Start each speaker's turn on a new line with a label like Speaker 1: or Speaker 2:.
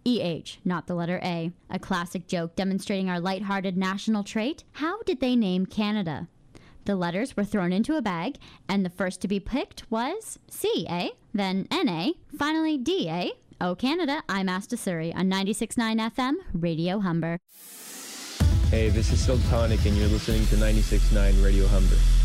Speaker 1: EH, not the letter A. A classic joke demonstrating our lighthearted national trait. How did they name Canada? The letters were thrown into a bag, and the first to be picked was C, eh? Then NA, finally D, eh? Oh, Canada, I'm Asta Suri on 96.9 FM, Radio Humber.
Speaker 2: Hey, this is Silk Tonic, and you're listening to 96.9 Radio Humber.